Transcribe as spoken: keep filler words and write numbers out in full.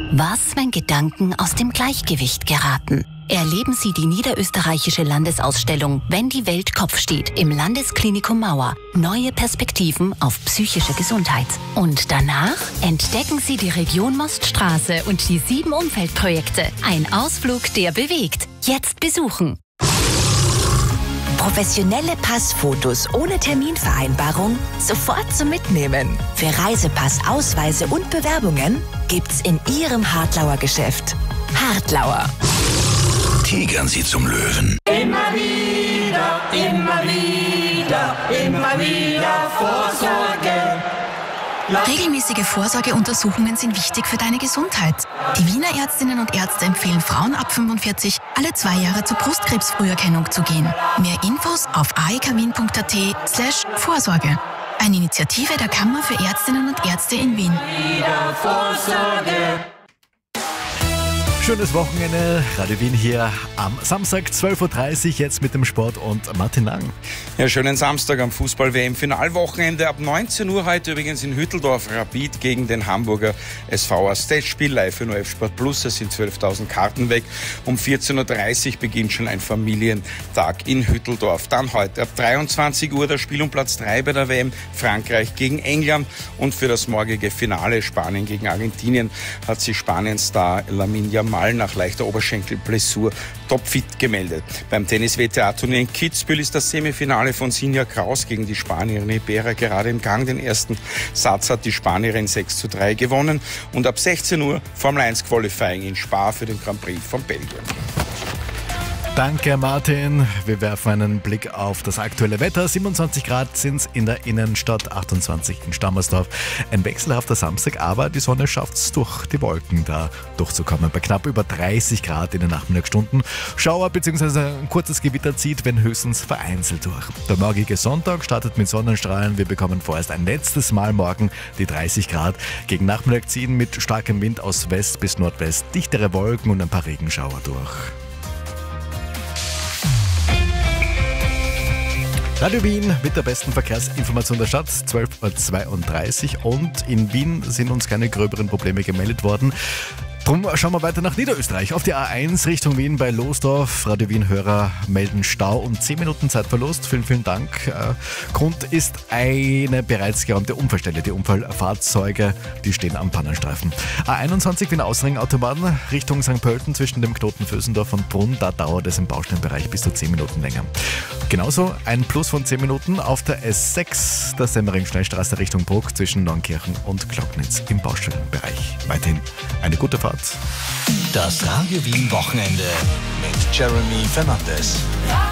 Was, wenn Gedanken aus dem Gleichgewicht geraten? Erleben Sie die niederösterreichische Landesausstellung Wenn die Welt Kopf steht im Landesklinikum Mauer. Neue Perspektiven auf psychische Gesundheit. Und danach entdecken Sie die Region Moststraße und die sieben Umfeldprojekte. Ein Ausflug, der bewegt. Jetzt besuchen. Professionelle Passfotos ohne Terminvereinbarung sofort zum Mitnehmen. Für Reisepass, Ausweise und Bewerbungen gibt's in Ihrem Hartlauer Geschäft. Hartlauer. Tigern Sie zum Löwen. Immer wieder, immer wieder, immer wieder Vorsorge. Regelmäßige Vorsorgeuntersuchungen sind wichtig für deine Gesundheit. Die Wiener Ärztinnen und Ärzte empfehlen Frauen ab fünfundvierzig, alle zwei Jahre zur Brustkrebsfrüherkennung zu gehen. Mehr Infos auf a e k wien punkt a t slash Vorsorge. Eine Initiative der Kammer für Ärztinnen und Ärzte in Wien. Wieder Vorsorge. Schönes Wochenende, Radio Wien hier am Samstag, zwölf Uhr dreißig, jetzt mit dem Sport und Martin Lang. Ja, schönen Samstag am Fußball-W M-Finalwochenende. Ab neunzehn Uhr heute übrigens in Hütteldorf Rapid gegen den Hamburger S V. Ein Testspiel live für O F Sport Plus, es sind zwölftausend Karten weg. Um vierzehn Uhr dreißig beginnt schon ein Familientag in Hütteldorf. Dann heute ab dreiundzwanzig Uhr das Spiel um Platz drei bei der W M, Frankreich gegen England. Und für das morgige Finale Spanien gegen Argentinien hat sich Spanien-Star Lamine Yamal nach leichter Oberschenkelblessur topfit gemeldet. Beim Tennis-W T A-Turnier in Kitzbühel ist das Semifinale von Sinja Kraus gegen die Spanierin Ibera gerade im Gang. Den ersten Satz hat die Spanierin sechs zu drei gewonnen. Und ab sechzehn Uhr Formel eins Qualifying in Spa für den Grand Prix von Belgien. Danke Martin. Wir werfen einen Blick auf das aktuelle Wetter. siebenundzwanzig Grad sind es in der Innenstadt, achtundzwanzig in Stammersdorf. Ein wechselhafter Samstag, aber die Sonne schafft es durch die Wolken da durchzukommen. Bei knapp über dreißig Grad in den Nachmittagsstunden. Schauer bzw. ein kurzes Gewitter zieht, wenn höchstens vereinzelt durch. Der morgige Sonntag startet mit Sonnenstrahlen. Wir bekommen vorerst ein letztes Mal morgen die dreißig Grad. Gegen Nachmittag ziehen mit starkem Wind aus West bis Nordwest dichtere Wolken und ein paar Regenschauer durch. Radio Wien mit der besten Verkehrsinformation der Stadt, zwölf Uhr zweiunddreißig, und in Wien sind uns keine gröberen Probleme gemeldet worden. Drum schauen wir weiter nach Niederösterreich. Auf die A eins Richtung Wien bei Losdorf. Radio Wien-Hörer melden Stau und zehn Minuten Zeitverlust. Vielen, vielen Dank. Grund ist eine bereits geräumte Unfallstelle. Die Unfallfahrzeuge, die stehen am Pannenstreifen. A einundzwanzig Wiener Ausring-Autobahn Richtung Sankt Pölten zwischen dem Knoten Vösendorf und Brunn. Da dauert es im Baustellenbereich bis zu zehn Minuten länger. Genauso ein Plus von zehn Minuten auf der S sechs, der Semmering-Schnellstraße Richtung Bruck zwischen Neunkirchen und Glocknitz im Baustellenbereich. Weiterhin eine gute Fahrt. Das Radio Wien Wochenende mit Jeremy Fernandes.